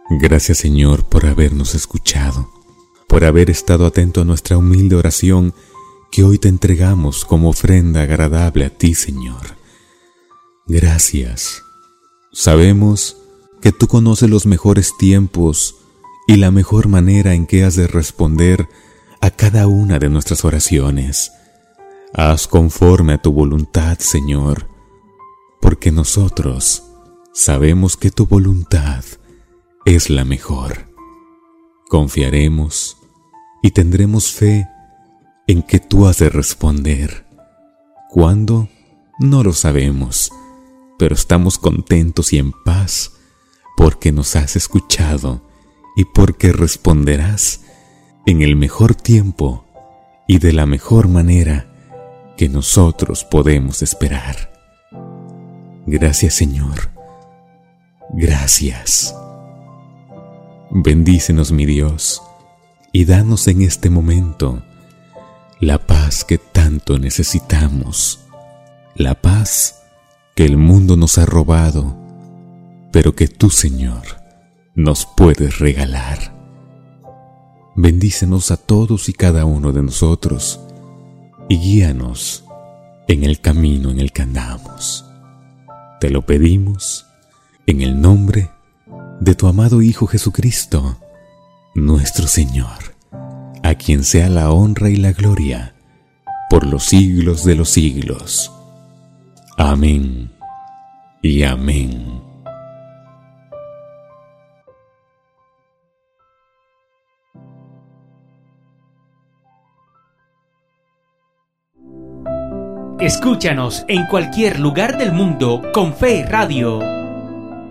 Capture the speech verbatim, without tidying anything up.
Gracias, Señor, por habernos escuchado, por haber estado atento a nuestra humilde oración que hoy te entregamos como ofrenda agradable a ti, Señor. Gracias. Sabemos que tú conoces los mejores tiempos y la mejor manera en que has de responder a cada una de nuestras oraciones. Haz conforme a tu voluntad, Señor, porque nosotros sabemos que tu voluntad es la mejor. Confiaremos y tendremos fe en que tú has de responder. ¿Cuándo? No lo sabemos, pero estamos contentos y en paz porque nos has escuchado y porque responderás en el mejor tiempo y de la mejor manera que nosotros podemos esperar. Gracias, Señor. Gracias. Bendícenos, mi Dios, y danos en este momento la paz que tanto necesitamos, la paz que el mundo nos ha robado, pero que tú, Señor, nos puedes regalar. Bendícenos a todos y cada uno de nosotros y guíanos en el camino en el que andamos. Te lo pedimos en el nombre de tu amado Hijo Jesucristo, nuestro Señor, a quien sea la honra y la gloria por los siglos de los siglos. Amén y amén. Escúchanos en cualquier lugar del mundo con Fe Radio.